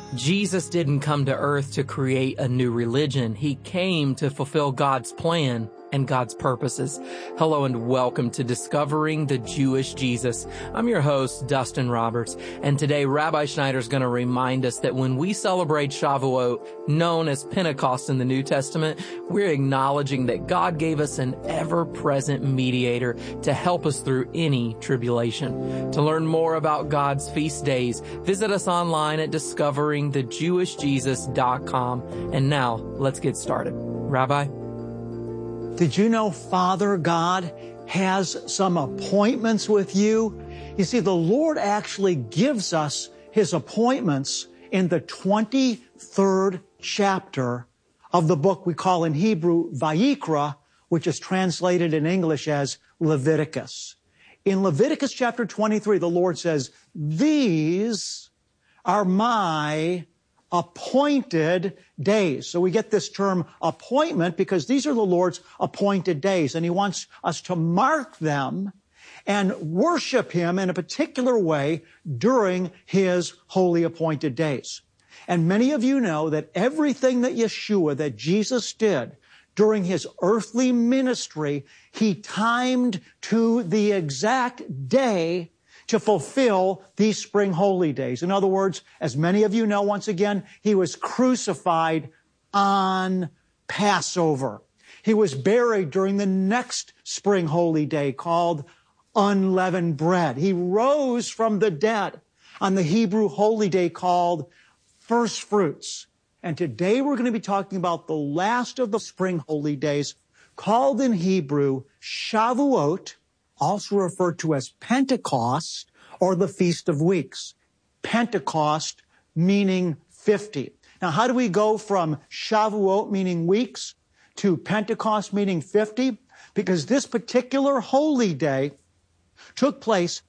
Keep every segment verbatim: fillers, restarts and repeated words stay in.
Jesus didn't come to earth to create a new religion. He came to fulfill God's plan and God's purposes. Hello and welcome to Discovering the Jewish Jesus. I'm your host, Dustin Roberts, and today Rabbi Schneider is going to remind us that when we celebrate Shavuot, known as Pentecost in the New Testament, we're acknowledging that God gave us an ever-present mediator to help us through any tribulation. To learn more about God's feast days, visit us online at discovering the jewish jesus dot com. And now, let's get started. Rabbi? Did you know Father God has some appointments with you? You see, the Lord actually gives us His appointments in the twenty-third chapter of the book we call in Hebrew Vayikra, which is translated in English as Leviticus. In Leviticus chapter twenty-three, the Lord says, "These are my appointed days." So we get this term appointment because these are the Lord's appointed days, and He wants us to mark them and worship Him in a particular way during His holy appointed days. And many of you know that everything that Yeshua, that Jesus did during His earthly ministry, He timed to the exact day to fulfill these spring holy days. In other words, as many of you know, once again, He was crucified on Passover. He was buried during the next spring holy day called unleavened bread. He rose from the dead on the Hebrew holy day called first fruits. And today we're going to be talking about the last of the spring holy days, called in Hebrew Shavuot, also referred to as Pentecost, or the Feast of Weeks. Pentecost meaning fifty. Now, how do we go from Shavuot meaning weeks to Pentecost meaning fifty? Because this particular holy day took place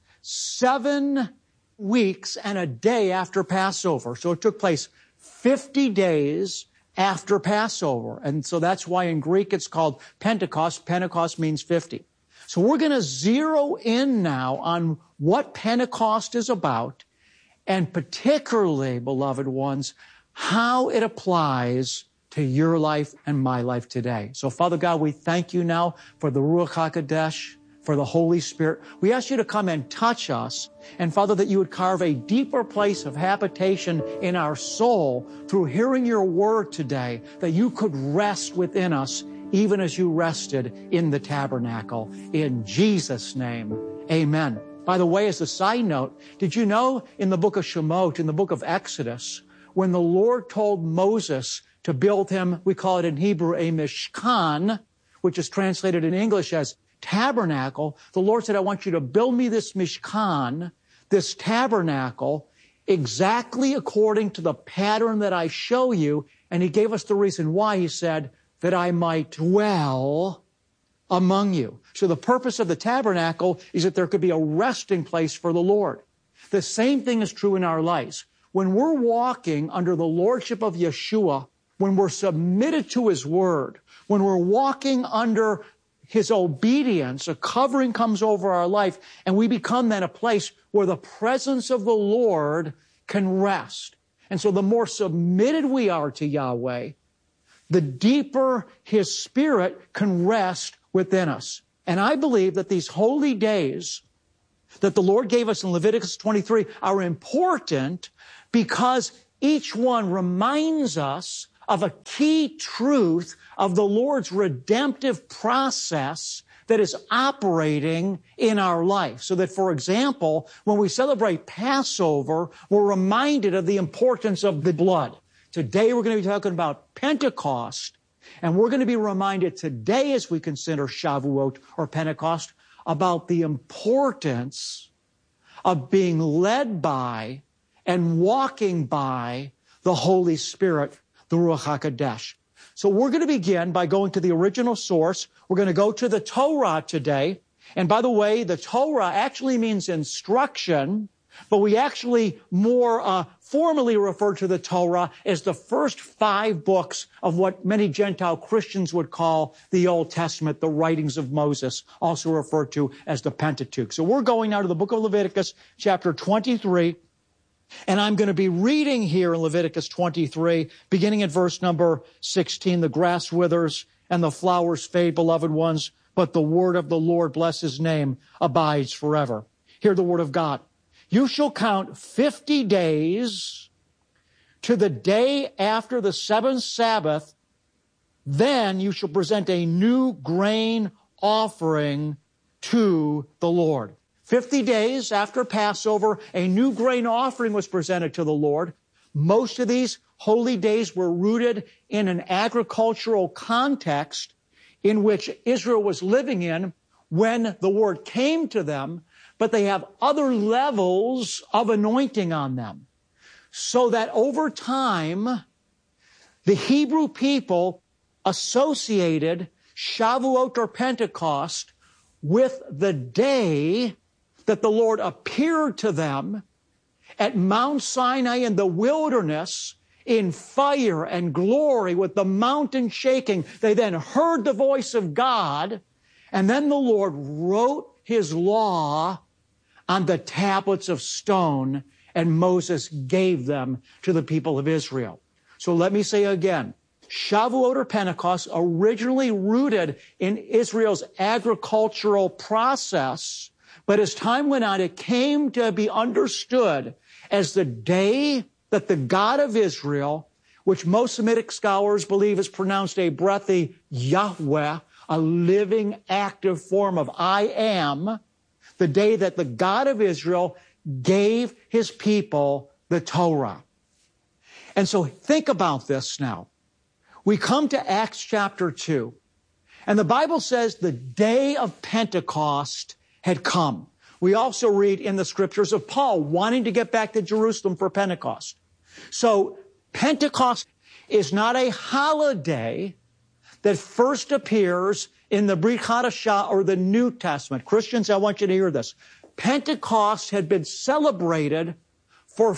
seven weeks and a day after Passover. So it took place fifty days after Passover. And so that's why in Greek it's called Pentecost. Pentecost means fifty. So we're going to zero in now on what Pentecost is about, and particularly, beloved ones, how it applies to your life and my life today. So, Father God, we thank you now for the Ruach HaKodesh, for the Holy Spirit. We ask you to come and touch us, and Father, that you would carve a deeper place of habitation in our soul through hearing your word today, that you could rest within us even as you rested in the tabernacle. In Jesus' name, amen. By the way, as a side note, did you know in the book of Shemot, in the book of Exodus, when the Lord told Moses to build him, we call it in Hebrew a mishkan, which is translated in English as tabernacle, the Lord said, I want you to build me this mishkan, this tabernacle, exactly according to the pattern that I show you. And He gave us the reason why. He said, that I might dwell among you. So the purpose of the tabernacle is that there could be a resting place for the Lord. The same thing is true in our lives. When we're walking under the lordship of Yeshua, when we're submitted to His word, when we're walking under His obedience, a covering comes over our life, and we become then a place where the presence of the Lord can rest. And so the more submitted we are to Yahweh, the deeper His Spirit can rest within us. And I believe that these holy days that the Lord gave us in Leviticus twenty-three are important because each one reminds us of a key truth of the Lord's redemptive process that is operating in our life. So that, for example, when we celebrate Passover, we're reminded of the importance of the blood. Today we're going to be talking about Pentecost, and we're going to be reminded today as we consider Shavuot or Pentecost about the importance of being led by and walking by the Holy Spirit, the Ruach HaKodesh. So we're going to begin by going to the original source. We're going to go to the Torah today. And by the way, the Torah actually means instruction, but we actually more uh, formally refer to the Torah as the first five books of what many Gentile Christians would call the Old Testament, the writings of Moses, also referred to as the Pentateuch. So we're going now to the book of Leviticus, chapter twenty-three, And I'm going to be reading here in Leviticus twenty-three, beginning at verse number sixteen, the grass withers and the flowers fade, beloved ones, but the word of the Lord, bless his name, abides forever. Hear the word of God. You shall count fifty days to the day after the seventh Sabbath. Then you shall present a new grain offering to the Lord. Fifty days after Passover, a new grain offering was presented to the Lord. Most of these holy days were rooted in an agricultural context in which Israel was living in when the word came to them, but they have other levels of anointing on them. So that over time, the Hebrew people associated Shavuot or Pentecost with the day that the Lord appeared to them at Mount Sinai in the wilderness in fire and glory with the mountain shaking. They then heard the voice of God, and then the Lord wrote his law on the tablets of stone, and Moses gave them to the people of Israel. So let me say again, Shavuot or Pentecost, originally rooted in Israel's agricultural process, but as time went on, it came to be understood as the day that the God of Israel, which most Semitic scholars believe is pronounced a breathy Yahweh, a living, active form of I am, the day that the God of Israel gave his people the Torah. And so think about this now. We come to Acts chapter two, and the Bible says the day of Pentecost had come. We also read in the scriptures of Paul wanting to get back to Jerusalem for Pentecost. So Pentecost is not a holiday that first appears in the Brit Hadashah or the New Testament. Christians, I want you to hear this. Pentecost had been celebrated for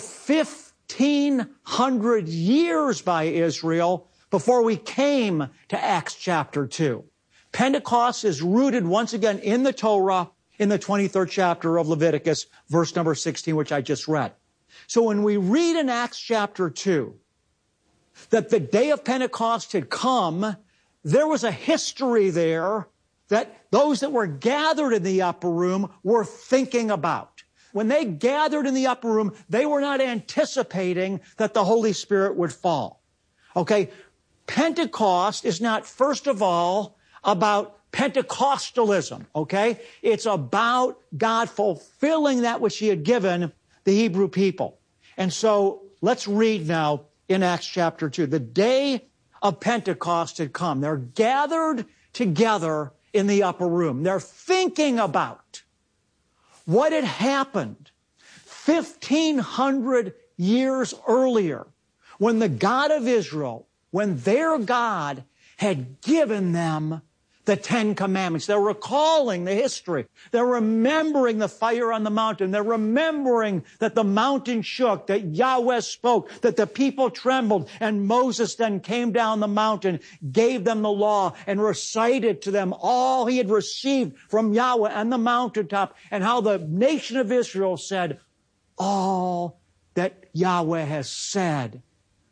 fifteen hundred years by Israel before we came to Acts chapter two. Pentecost is rooted once again in the Torah, in the twenty-third chapter of Leviticus, verse number sixteen, which I just read. So when we read in Acts chapter two that the day of Pentecost had come, there was a history there that those that were gathered in the upper room were thinking about. When they gathered in the upper room, they were not anticipating that the Holy Spirit would fall. Okay? Pentecost is not, first of all, about Pentecostalism, okay? It's about God fulfilling that which he had given the Hebrew people. And so let's read now in Acts chapter two. The day of Pentecost had come. They're gathered together in the upper room. They're thinking about what had happened fifteen hundred years earlier when the God of Israel, when their God had given them the Ten Commandments. They're recalling the history. They're remembering the fire on the mountain. They're remembering that the mountain shook, that Yahweh spoke, that the people trembled, and Moses then came down the mountain, gave them the law, and recited to them all he had received from Yahweh on the mountaintop, and how the nation of Israel said, all that Yahweh has said,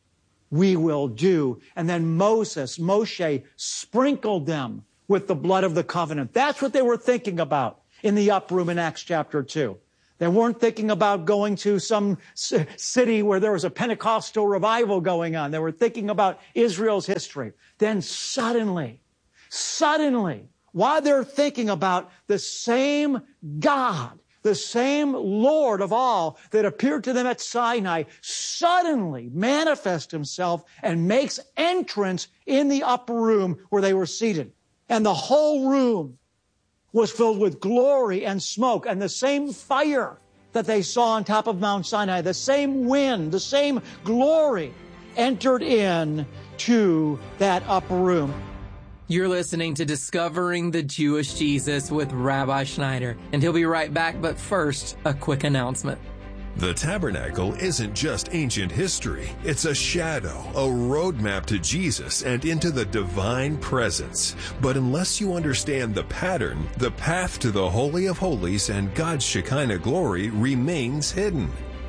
we will do. And then Moses, Moshe, sprinkled them with the blood of the covenant. That's what they were thinking about in the upper room in Acts chapter two. They weren't thinking about going to some c- city where there was a Pentecostal revival going on. They were thinking about Israel's history. Then suddenly, suddenly, while they're thinking about the same God, the same Lord of all that appeared to them at Sinai, suddenly manifests himself and makes entrance in the upper room where they were seated. And the whole room was filled with glory and smoke, and the same fire that they saw on top of Mount Sinai, the same wind, the same glory entered in to that upper room. You're listening to Discovering the Jewish Jesus with Rabbi Schneider, and he'll be right back, but first, a quick announcement. The tabernacle isn't just ancient history. It's a shadow, a roadmap to Jesus and into the divine presence. But unless you understand the pattern, the path to the Holy of Holies and God's Shekinah glory remains hidden.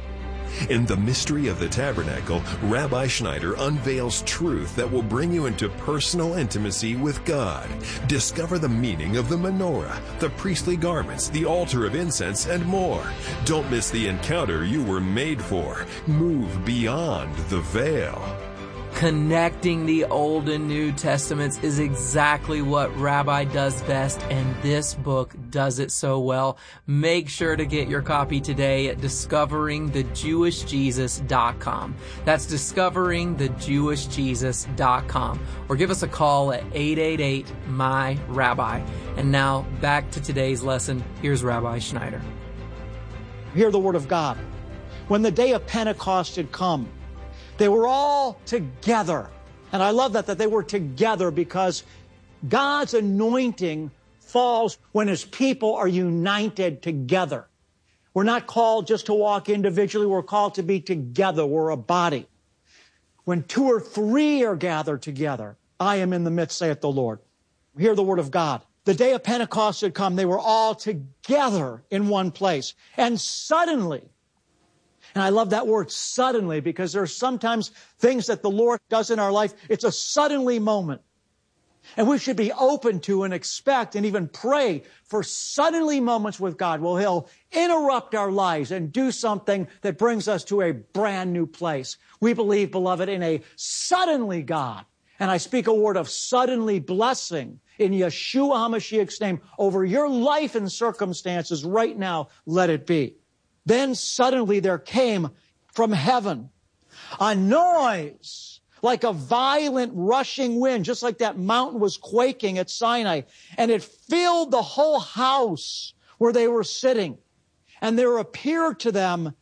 In The Mystery of the Tabernacle, Rabbi Schneider unveils truth that will bring you into personal intimacy with God. Discover the meaning of the menorah, the priestly garments, the altar of incense, and more. Don't miss the encounter you were made for. Move beyond the veil. Connecting the Old and New Testaments is exactly what Rabbi does best, and this book does it so well. Make sure to get your copy today at discovering the jewish jesus dot com. That's discovering the jewish jesus dot com. Or give us a call at eight eight eight, M Y, Rabbi. And now, back to today's lesson. Here's Rabbi Schneider. Hear the word of God. When the day of Pentecost had come, they were all together. And I love that, that they were together, because God's anointing falls when His people are united together. We're not called just to walk individually. We're called to be together. We're a body. When two or three are gathered together, I am in the midst, saith the Lord. Hear the word of God. The day of Pentecost had come. They were all together in one place. And suddenly, and I love that word suddenly, because there are sometimes things that the Lord does in our life. It's a suddenly moment. And we should be open to and expect and even pray for suddenly moments with God where He'll interrupt our lives and do something that brings us to a brand new place. We believe, beloved, in a suddenly God. And I speak a word of suddenly blessing in Yeshua HaMashiach's name over your life and circumstances right now. Let it be. Then suddenly there came from heaven a noise like a violent rushing wind, just like that mountain was quaking at Sinai. And it filled the whole house where they were sitting. And there appeared to them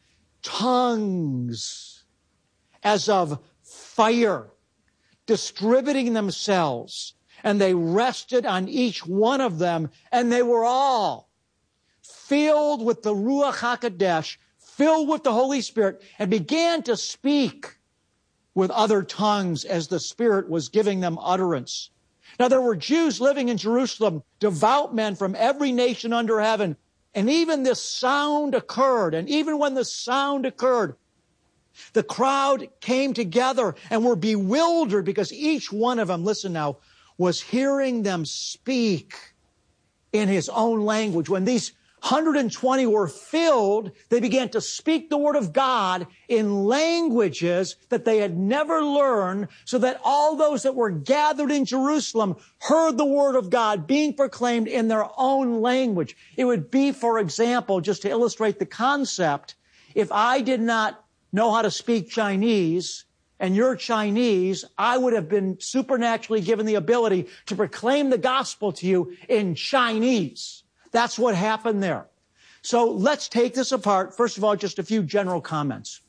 tongues as of fire, distributing themselves. And they rested on each one of them, and they were all filled with the Ruach HaKodesh, filled with the Holy Spirit, and began to speak with other tongues as the Spirit was giving them utterance. Now there were Jews living in Jerusalem, devout men from every nation under heaven, and even this sound occurred, and even when the sound occurred, the crowd came together and were bewildered because each one of them, listen now, was hearing them speak in his own language. When these one hundred twenty were filled, they began to speak the word of God in languages that they had never learned, so that all those that were gathered in Jerusalem heard the word of God being proclaimed in their own language. It would be, for example, just to illustrate the concept, if I did not know how to speak Chinese and you're Chinese, I would have been supernaturally given the ability to proclaim the gospel to you in Chinese. That's what happened there. So let's take this apart. First of all, just a few general comments.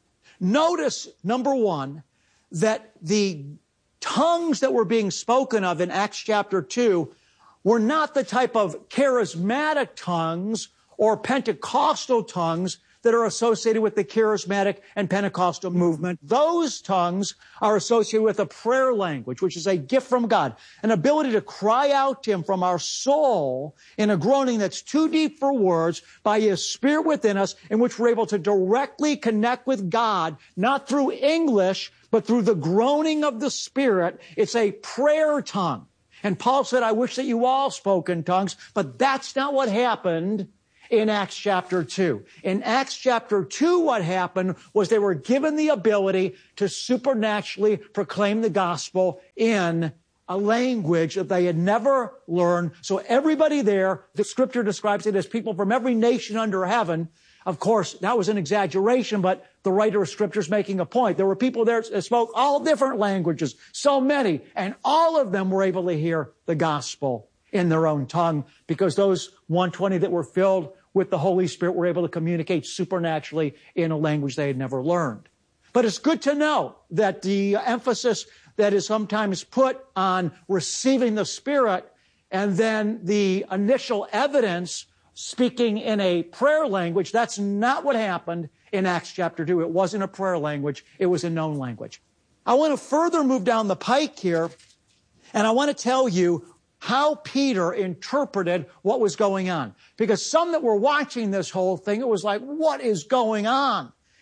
Notice, number one, that the tongues that were being spoken of in Acts chapter two were not the type of charismatic tongues or Pentecostal tongues that are associated with the charismatic and Pentecostal movement. Those tongues are associated with a prayer language, which is a gift from God, an ability to cry out to Him from our soul in a groaning that's too deep for words by His Spirit within us, in which we're able to directly connect with God, not through English, but through the groaning of the Spirit. It's a prayer tongue. And Paul said, I wish that you all spoke in tongues, but that's not what happened in Acts chapter two. In Acts chapter two, what happened was they were given the ability to supernaturally proclaim the gospel in a language that they had never learned. So everybody there, the scripture describes it as people from every nation under heaven. Of course, that was an exaggeration, but the writer of scripture is making a point. There were people there that spoke all different languages, so many, and all of them were able to hear the gospel in their own tongue, because those one hundred twenty that were filled with the Holy Spirit were able to communicate supernaturally in a language they had never learned. But it's good to know that the emphasis that is sometimes put on receiving the Spirit and then the initial evidence speaking in a prayer language, that's not what happened in Acts chapter two. It wasn't a prayer language. It was a known language. I want to further move down the pike here, and I want to tell you how Peter interpreted what was going on. Because some that were watching this whole thing, it was like, what is going on?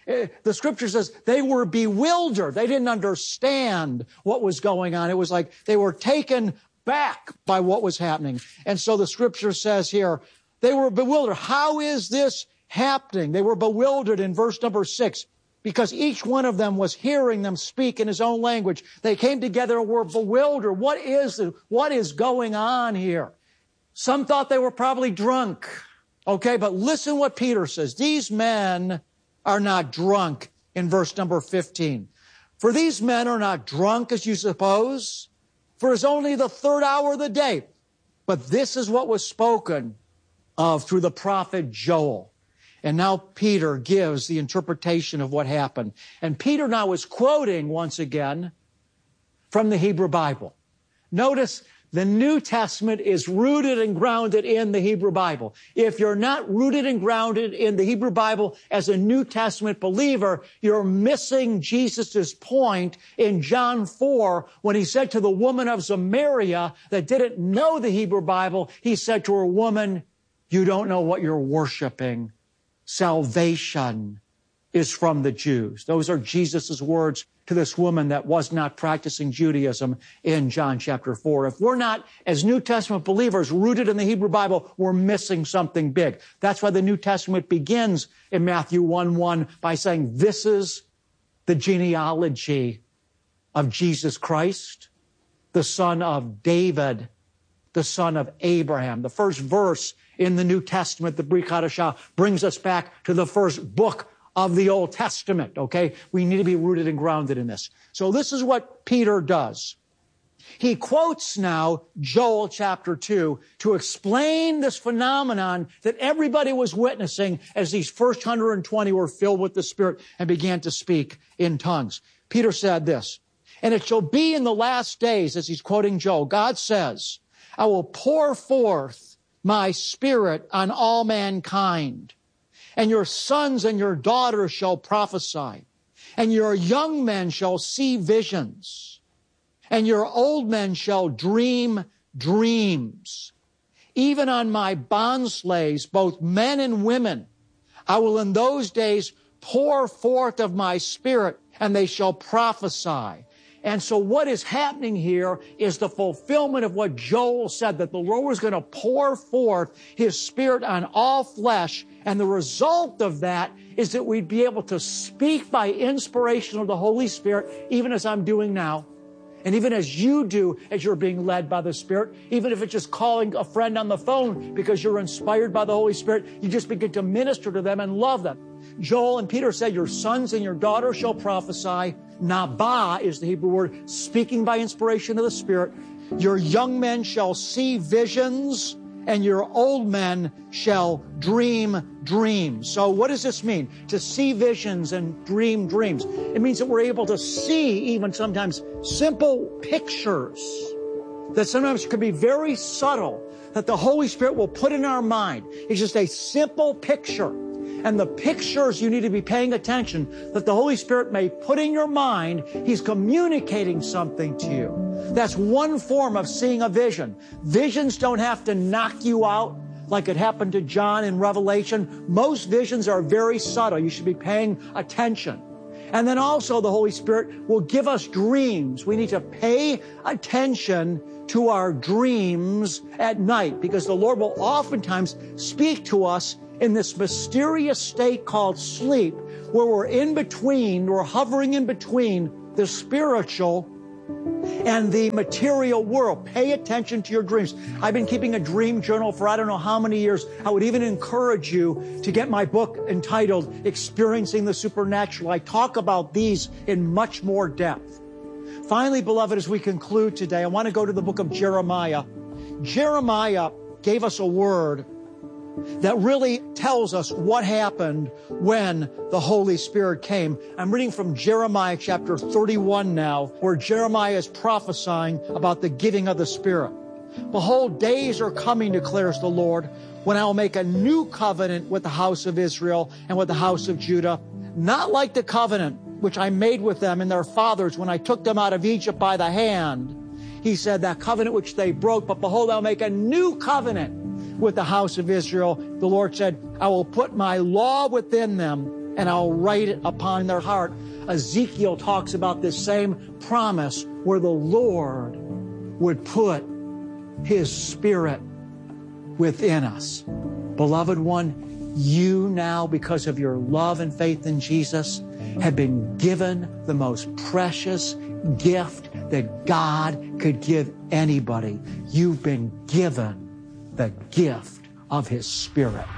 The scripture says they were bewildered. They didn't understand what was going on. It was like they were taken back by what was happening. And so the scripture says here, they were bewildered. How is this happening? They were bewildered in verse number six, because each one of them was hearing them speak in his own language. They came together and were bewildered. What is it? What is going on here? Some thought they were probably drunk. Okay, but listen what Peter says. These men are not drunk in verse number fifteen. For these men are not drunk as you suppose, for it's only the third hour of the day. But this is what was spoken of through the prophet Joel. And now Peter gives the interpretation of what happened. And Peter now is quoting once again from the Hebrew Bible. Notice the New Testament is rooted and grounded in the Hebrew Bible. If you're not rooted and grounded in the Hebrew Bible as a New Testament believer, you're missing Jesus' point in John four when he said to the woman of Samaria that didn't know the Hebrew Bible, he said to her, woman, you don't know what you're worshiping. Salvation is from the Jews. Those are Jesus' words to this woman that was not practicing Judaism in John chapter four. If we're not, as New Testament believers, rooted in the Hebrew Bible, we're missing something big. That's why the New Testament begins in Matthew one one by saying, this is the genealogy of Jesus Christ, the son of David, the son of Abraham. The first verse in the New Testament, the Brit Hadashah, brings us back to the first book of the Old Testament, okay? We need to be rooted and grounded in this. So this is what Peter does. He quotes now Joel chapter two to explain this phenomenon that everybody was witnessing as these first one hundred twenty were filled with the Spirit and began to speak in tongues. Peter said this, and it shall be in the last days, as he's quoting Joel, God says, I will pour forth my Spirit on all mankind. And your sons and your daughters shall prophesy, and your young men shall see visions, and your old men shall dream dreams. Even on my bondslaves, both men and women, I will in those days pour forth of my Spirit, and they shall prophesy. And so what is happening here is the fulfillment of what Joel said, that the Lord was going to pour forth His Spirit on all flesh. And the result of that is that we'd be able to speak by inspiration of the Holy Spirit, even as I'm doing now. And even as you do, as you're being led by the Spirit, even if it's just calling a friend on the phone because you're inspired by the Holy Spirit, you just begin to minister to them and love them. Joel and Peter said, your sons and your daughters shall prophesy. Nabah is the Hebrew word, speaking by inspiration of the Spirit. Your young men shall see visions, and your old men shall dream dreams. So what does this mean? To see visions and dream dreams. It means that we're able to see even sometimes simple pictures that sometimes could be very subtle, that the Holy Spirit will put in our mind. It's just a simple picture. And the pictures, you need to be paying attention that the Holy Spirit may put in your mind. He's communicating something to you. That's one form of seeing a vision. Visions don't have to knock you out like it happened to John in Revelation. Most visions are very subtle. You should be paying attention. And then also the Holy Spirit will give us dreams. We need to pay attention to our dreams at night because the Lord will oftentimes speak to us in this mysterious state called sleep, where we're in between, we're hovering in between the spiritual and the material world. Pay attention to your dreams. I've been keeping a dream journal for I don't know how many years. I would even encourage you to get my book entitled Experiencing the Supernatural. I talk about these in much more depth. Finally, beloved, as we conclude today, I want to go to the book of Jeremiah. Jeremiah gave us a word that really tells us what happened when the Holy Spirit came. I'm reading from Jeremiah chapter thirty-one now, where Jeremiah is prophesying about the giving of the Spirit. Behold, days are coming, declares the Lord, when I will make a new covenant with the house of Israel and with the house of Judah, not like the covenant which I made with them and their fathers when I took them out of Egypt by the hand. He said, that covenant which they broke, but behold, I'll make a new covenant with the house of Israel. The Lord said, I will put my law within them and I'll write it upon their heart. Ezekiel talks about this same promise where the Lord would put His Spirit within us. Beloved one, you now, because of your love and faith in Jesus, have been given the most precious gift that God could give anybody. You've been given the gift of His Spirit.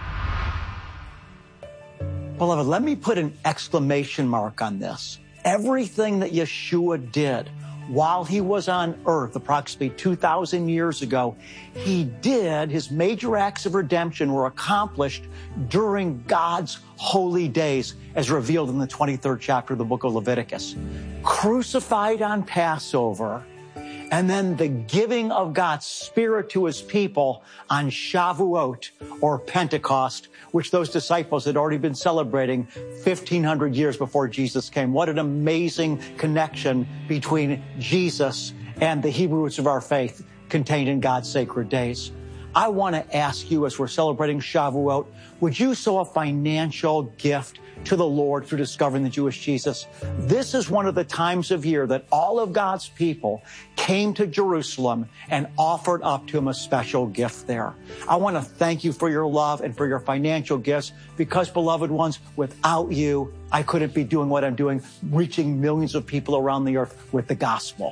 Beloved, let me put an exclamation mark on this. Everything that Yeshua did while He was on earth approximately two thousand years ago, He did, His major acts of redemption were accomplished during God's holy days, as revealed in the twenty-third chapter of the book of Leviticus. Crucified on Passover, and then the giving of God's Spirit to His people on Shavuot, or Pentecost, which those disciples had already been celebrating fifteen hundred years before Jesus came. What an amazing connection between Jesus and the Hebrew roots of our faith contained in God's sacred days. I want to ask you, as we're celebrating Shavuot, would you sow a financial gift to the Lord through discovering the Jewish Jesus? This is one of the times of year that all of God's people came to Jerusalem and offered up to Him a special gift there. I want to thank you for your love and for your financial gifts, because, beloved ones, without you, I couldn't be doing what I'm doing, reaching millions of people around the earth with the gospel.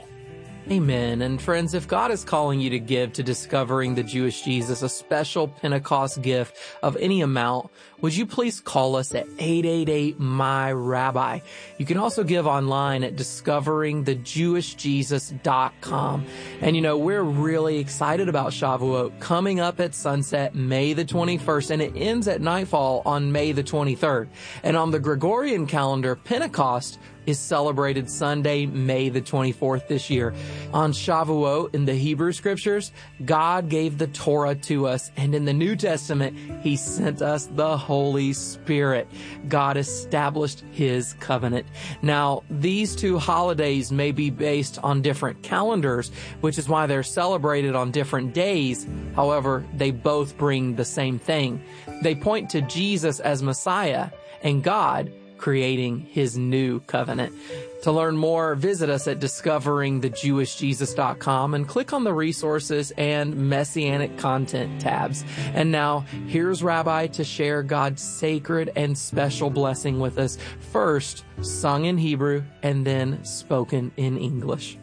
Amen. And friends, if God is calling you to give to discovering the Jewish Jesus, a special Pentecost gift of any amount, would you please call us at eight eight eight, M Y, Rabbi? You can also give online at discovering the jewish jesus dot com. And you know, we're really excited about Shavuot coming up at sunset May the twenty-first, and it ends at nightfall on May the twenty-third. And on the Gregorian calendar, Pentecost is celebrated Sunday, May the twenty-fourth this year. On Shavuot, in the Hebrew Scriptures, God gave the Torah to us, and in the New Testament, He sent us the Holy Spirit. God established His covenant. Now, these two holidays may be based on different calendars, which is why they're celebrated on different days. However, they both bring the same thing. They point to Jesus as Messiah and God creating His new covenant. To learn more, visit us at discovering the jewish jesus dot com and click on the resources and messianic content tabs. And now, here's Rabbi to share God's sacred and special blessing with us, first sung in Hebrew and then spoken in English.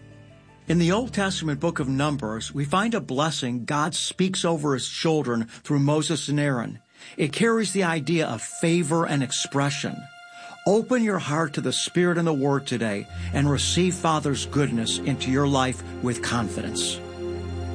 In the Old Testament book of Numbers, we find a blessing God speaks over His children through Moses and Aaron. It carries the idea of favor and expression. Open your heart to the Spirit and the Word today and receive Father's goodness into your life with confidence.